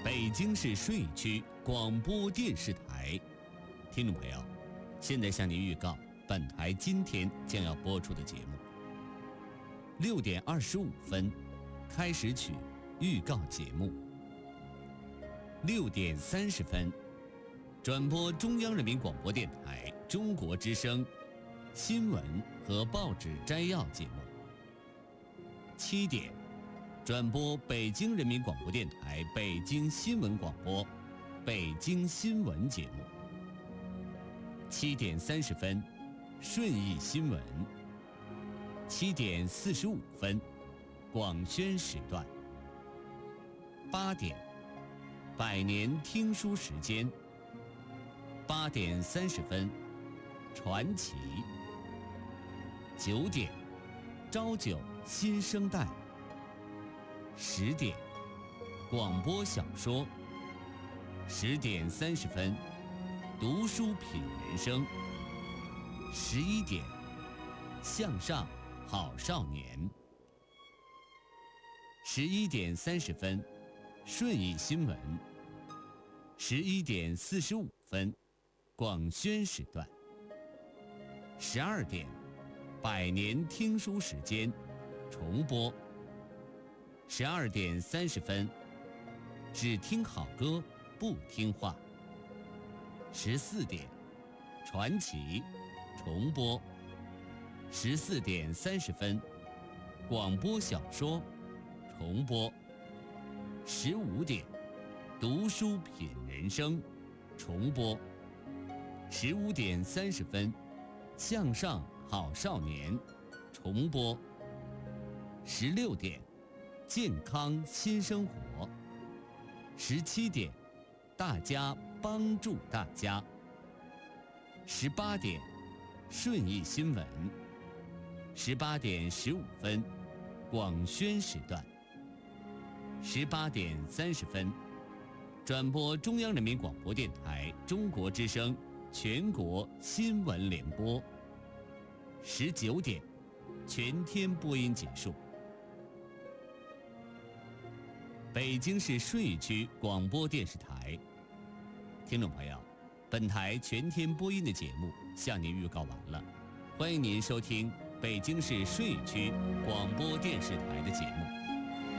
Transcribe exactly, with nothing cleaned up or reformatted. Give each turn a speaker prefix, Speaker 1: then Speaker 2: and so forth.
Speaker 1: 北京市顺义区广播电视台，听众朋友，现在向您预告本台今天将要播出的节目。六点二十五分，开始曲预告节目。六点三十分，转播中央人民广播电台中国之声新闻和报纸摘要节目。七点，转播北京人民广播电台北京新闻广播北京新闻节目。七点三十分，顺义新闻。七点四十五分，广宣时段。八点，百年听书时间。八点三十分，传奇。九点，朝九新生代。十点，广播小说。十点三十分，读书品人生。十一点，向上好少年。十一点三十分，顺义新闻。十一点四十五分，广宣时段。十二点，百年听书时间，重播。十二点三十分，只听好歌不听话。十四点，传奇重播。十四点三十分，广播小说重播。十五点，读书品人生重播。十五点三十分，向上好少年重播。十六点，健康新生活。十七点，大家帮助大家。十八点，顺义新闻。十八点十五分，广宣时段。十八点三十分，转播中央人民广播电台中国之声全国新闻联播。十九点，全天播音结束。北京市顺义区广播电视台，听众朋友，本台全天播音的节目向您预告完了，欢迎您收听北京市顺义区广播电视台的节目。